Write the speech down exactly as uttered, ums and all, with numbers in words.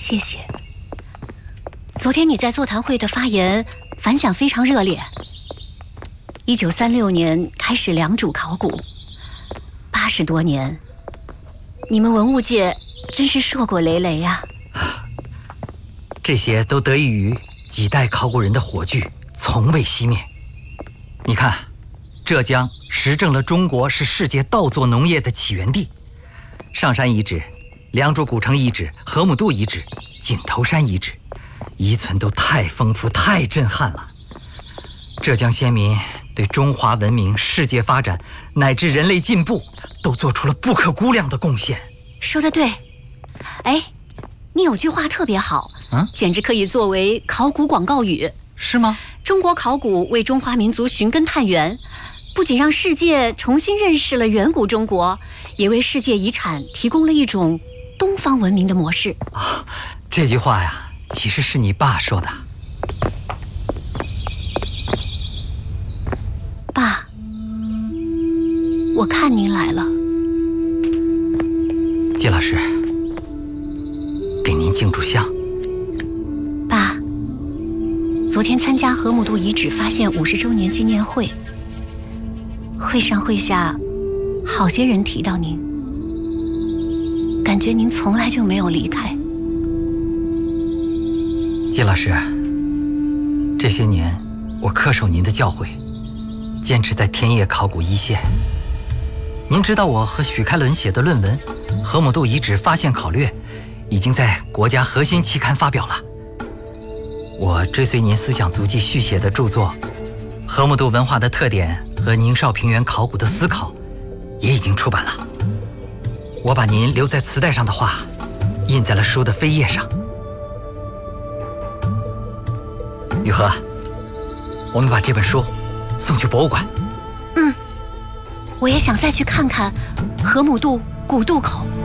谢谢。昨天你在座谈会的发言反响非常热烈。一九三六年开始良渚考古，八十多年，你们文物界真是硕果累累呀！ 这些都得益于几代考古人的火炬从未熄灭。你看，浙江实证了中国是世界稻作农业的起源地，上山遗址、良渚古城遗址、河姆渡遗址、井头山遗址，遗存都太丰富、太震撼了。浙江先民对中华文明、世界发展乃至人类进步都做出了不可估量的贡献。 说得对。哎，你有句话特别好，嗯，简直可以作为考古广告语。 是吗？ 中国考古为中华民族寻根探源，不仅让世界重新认识了远古中国，也为世界遗产提供了一种东方文明的模式。 哦，这句话呀，其实是你爸说的。 爸，我看您来了。 季老师，给您敬炷香。 爸，昨天参加河姆渡遗址发现五十周年纪念会，会上会下，好些人提到您，感觉您从来就没有离开。 季老师，这些年我恪守您的教诲，坚持在田野考古一线。您知道我和许开伦写的论文《河姆渡遗址发现考略》已经在国家核心期刊发表了。我追随您思想足迹续写的著作《河姆渡文化的特点和宁绍平原考古的思考》也已经出版了。我把您留在磁带上的话印在了书的扉页上。雨禾，我们把这本书送去博物馆。 嗯，我也想再去看看河姆渡古渡口。